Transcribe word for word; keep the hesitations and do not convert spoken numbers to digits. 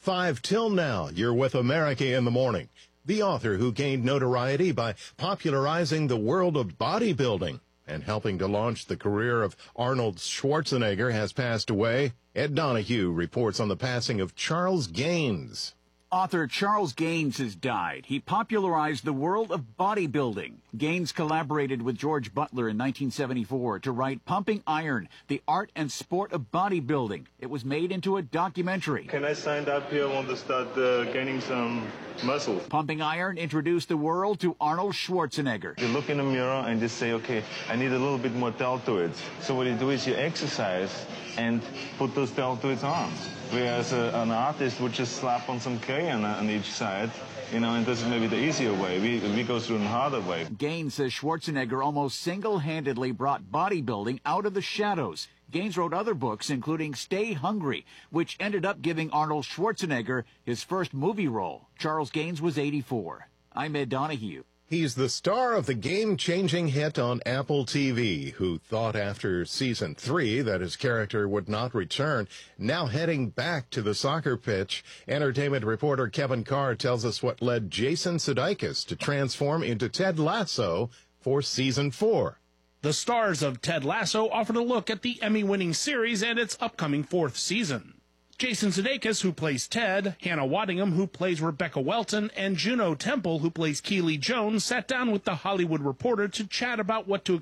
five till now, you're with America in the Morning. The author who gained notoriety by popularizing the world of bodybuilding and helping to launch the career of Arnold Schwarzenegger has passed away. Ed Donahue reports on the passing of Charles Gaines. Author Charles Gaines has died. He popularized the world of bodybuilding. Gaines collaborated with George Butler in nineteen seventy-four to write Pumping Iron, the art and sport of bodybuilding. It was made into a documentary. Can I sign up here? I want to start uh, gaining some muscle. Pumping Iron introduced the world to Arnold Schwarzenegger. You look in the mirror and just say, okay, I need a little bit more deltoids. So what you do is you exercise and put those deltoids on. Whereas uh, an artist would just slap on some clay on, on each side, you know, and this is maybe the easier way. We, we go through the harder way. Gaines says Schwarzenegger almost single-handedly brought bodybuilding out of the shadows. Gaines wrote other books, including Stay Hungry, which ended up giving Arnold Schwarzenegger his first movie role. Charles Gaines was eighty-four. I'm Ed Donahue. He's the star of the game-changing hit on Apple T V, who thought after season three that his character would not return. Now heading back to the soccer pitch, entertainment reporter Kevin Carr tells us what led Jason Sudeikis to transform into Ted Lasso for season four. The stars of Ted Lasso offered a look at the Emmy-winning series and its upcoming fourth season. Jason Sudeikis, who plays Ted, Hannah Waddingham, who plays Rebecca Welton, and Juno Temple, who plays Keely Jones, sat down with The Hollywood Reporter to chat about what to